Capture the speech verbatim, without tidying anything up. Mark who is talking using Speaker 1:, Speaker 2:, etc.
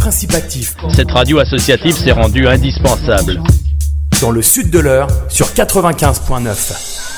Speaker 1: principe actif.
Speaker 2: Cette radio associative s'est rendue indispensable.
Speaker 1: Dans le sud de l'Eure, sur quatre-vingt-quinze virgule neuf.